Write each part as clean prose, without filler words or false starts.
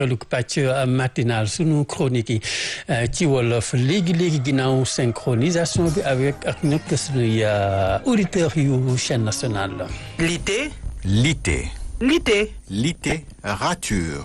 lu pàcc matinal sunu chronique yi ci wolof léegi ginnaaw synchronisation bi avec ak ñëpp sunuy auditeurs yu chaîne nationale. Littérature.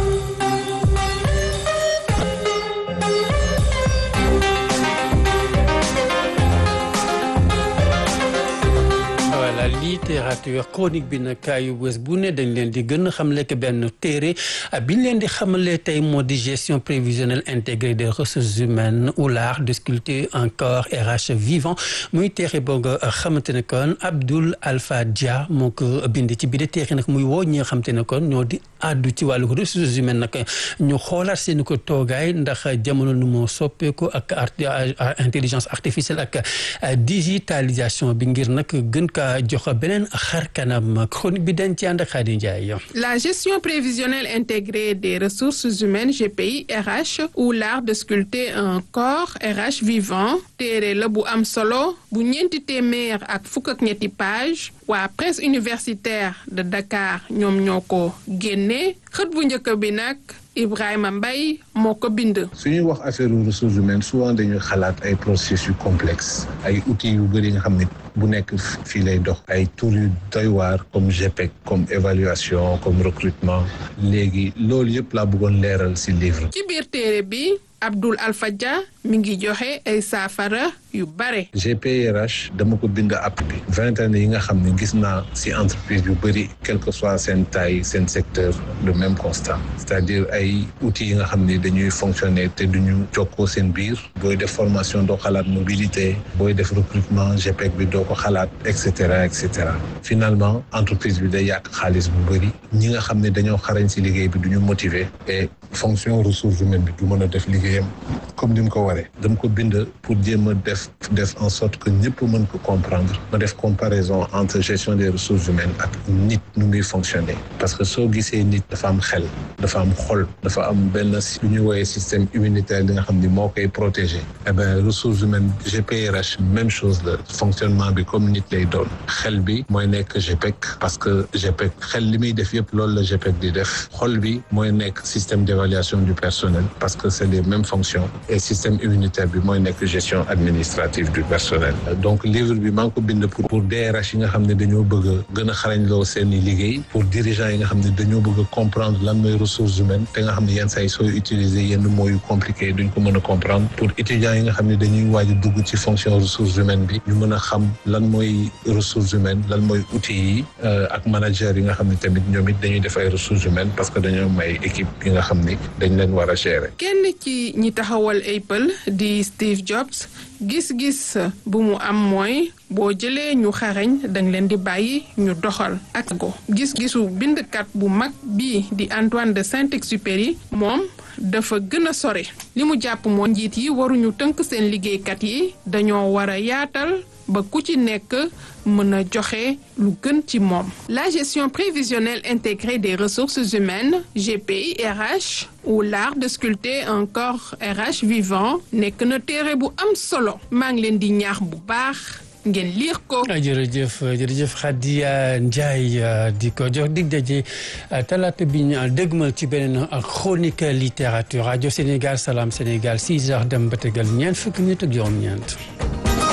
Littérature chronique bi nag yu bés bu ne dañ leen di gën a xamle que benn téere biñ leen di xamale tey moo di gestion prévisionnelle intégrée des ressources humaines ou l'art de sculpter un corps RH vivant muy téere boo nga xamante ne kon Abdoul Alpha Dia moo ko bind ci biir téere nag muy woo ñi nga xamante ne kon ñoo di àddu ci wàllu ressources humaines nag ñu xoolaat seen ko toogaay ndax jamono nu moo soppeeku ak intelligence artificielle ak digitalisation bi ngir nag gën kaa jox beneen xar kanam chronique bi dañ ci ànd ak Khady Ndiaye. La gestion prévisionnelle intégrée des ressources humaines GPI RH ou l'art de sculpter un corps RH vivant téere la bu am solo bu ñeenti téeméer ak fukk ak ñetti page waa presse universitaire de Dakar ñoom ñoo ko génne xët bu njëkk bi nag Ibrahima Mbaye moo ko bind. su ñuy wax affaire ressources humaines souvent dañuy xalaat ay processus complexes ay outils yu bëri nga xam ne bu nekk fii lay dox ay tour yu doy waar comme GPEC comme évaluation comme recrutement léegi loolu yëpp laa bëggoon leeral ci livre. ci biir téere bi Abdoul Alpha Dia mi ngi joxe ay saafara yu bare. GPRH dama ko bind app bi 20 ans yi nga xam ne gis naa ci entreprise yu bëri quel que soit seen taille seen secteur le même constat c'est-à-dire ay outils yi nga xam ne dañuy fonctionner te duñu jokkoo seen biir booy def formation doo xalaat mobilité booy def recrutement GPEC bi doo ko xalaat et cetera et cetera finalement entreprise bi day yàq xaalis bu bëri ñi nga xam ne dañoo xarañ ci liggéey bi duñu motiver et fonction ressources humaines bi du mën a def liggéeyam comme ni mu ko waree dama ko bind pour jéem a def en sorte que ñëpp mën ko comprendre ma def comparaison entre gestion des ressources humaines ak nit nu muy fonctionner parce que soo gisee nit dafa am xel dafa am xol dafa am benn lu ñuy woowee système immunitaire li nga xam ni moo koy protéger eh bien ressources humaines GPRH même chose la fonctionnement bi comme nit lay doon xel bi mooy nekk GPEC parce que GPEC xel li muy def yëpp loolu la GPEC di def xol bi mooy nekk système d'évaluation du personnel parce que c'est les mêmes fonctions et système immunitaire bi mooy nekk gestion administrative du personnel donc livre bi maa ngi ko bind pour DRH yi nga xam ne dañoo bëgg a gën a xarañ loo seeni liggéey pour dirigeants yi nga xam ne dañoo bëgg a comprendre lan mooy ressources humaines te nga xam ne yenn saa yi sooy utiliser yenn mots yu compliqué duñ ko mën a comprendre pour étudiants yi nga xam ne dañuy waaj a dugg ci fonction ressources humaines bi ñu mën a xam lan mooy ressources humaines lan mooy outils yi ak managers yi nga xam ne tamit ñoom it dañuy def ay ressources humaines parce que dañoo may équipe yi nga xam ni dañ leen war a gérer. kenn ci ñi taxawal Apple di Steve Jobs gis-gis bu mu am mooy boo jëlee ñu xarañ danga leen di bàyyi ñu doxal ak go gis-gisu bindkat bu mag bii di Antoine de Saint-Exupéry moom dafa gën a sore li mu jàpp moo njiit yi waruñu tënk seen liggéeykat yi dañoo war a yaatal ba ku ci nekk mën a joxe lu gën ci moom. La gestion prévisionnelle intégrée des ressources humaines GPI RH ou l'art de sculpter un corps RH vivant nekk na téere bu am solo maa ngi leen di ñaax bu baax ngeen liir ko. jërëjëf Khady Ndiaye di ko jox dig daje talaata bi ñu dëgmal ci beneen chronique littérature rajo Sénégal Salam Sénégal 6 heures dem ba tegal ñeent fukki minutes ak juróom-ñeent.